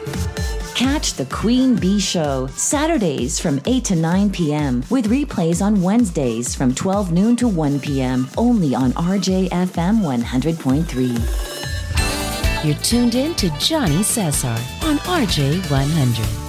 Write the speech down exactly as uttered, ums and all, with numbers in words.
Catch the Queen Bee Show Saturdays from eight to nine p.m. with replays on Wednesdays from twelve noon to one p.m. only on R J F M one hundred point three. You're tuned in to Johnny Cesar on R J one hundred.